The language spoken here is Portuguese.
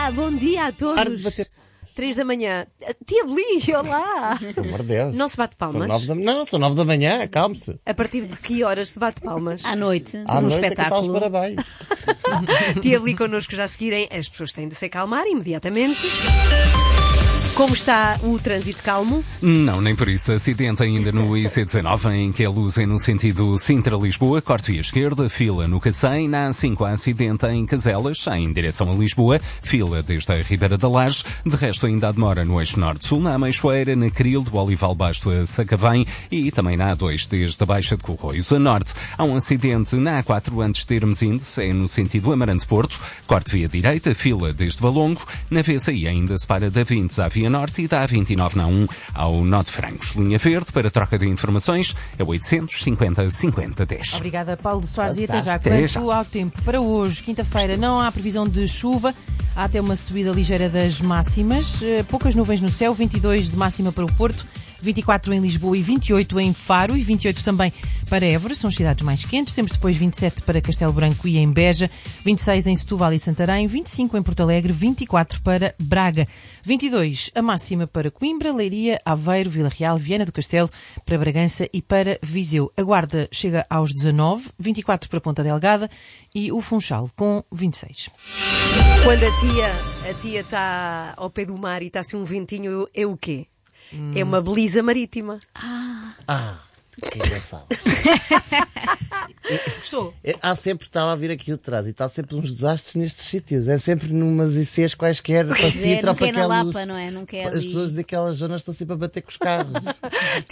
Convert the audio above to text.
Olá, bom dia a Para de todos. bater. 3 da manhã. Tia Beli, olá. Pelo amor de Deus. Não se bate São palmas? 9 da... Não, são 9 da manhã, acalme-se. A partir de que horas se bate palmas? À noite, À num noite é que está os espetáculo. parabéns. Tia Beli connosco já a seguirem. As pessoas têm de se acalmar imediatamente. Como está o trânsito calmo? Não, nem por isso. Acidente ainda no IC19, em que a luz é no sentido Sintra-Lisboa, corte via esquerda, fila no Cacém. Na A5 há acidente em Caselas, em direção a Lisboa, fila desde a Ribeira da Laje. De resto, ainda há demora no eixo norte-sul, na Ameixoeira, na Cril, do Olival Basto a Sacavém e também na A2, desde a Baixa de Corroios a norte. Há um acidente na A4 antes de Hermesinde, é no sentido Amarante-Porto, corte via direita, fila desde Valongo. Na VCI ainda se para da 20 à Via Norte e da A29 na 1 ao Nó de Francos. Linha verde para troca de informações é 850 50 10. Obrigada, Paulo Soares, e até já. Até já. Quanto ao tempo para hoje, quinta-feira, não há previsão de chuva, há até uma subida ligeira das máximas, poucas nuvens no céu, 22 de máxima para o Porto, 24 em Lisboa e 28 em Faro e 28 também para Évora, são as cidades mais quentes. Temos depois 27 para Castelo Branco e em Beja, 26 em Setúbal e Santarém, 25 em Porto Alegre, 24 para Braga, 22 a máxima para Coimbra, Leiria, Aveiro, Vila Real, Viana do Castelo, para Bragança e para Viseu. A Guarda chega aos 19, 24 para Ponta Delgada e o Funchal com 26. Quando a tia está ao pé do mar e está assim um ventinho, é o quê? É uma belisa marítima. Que engraçado. Gostou? Estava a vir aqui o trânsito, há sempre uns desastres nestes sítios. É sempre numas ICs quaisquer, para Pois é, Sintra ou nunca para é na aquelas... Lapa, não é? Nunca é As ali. pessoas daquelas zonas estão sempre a bater com os carros.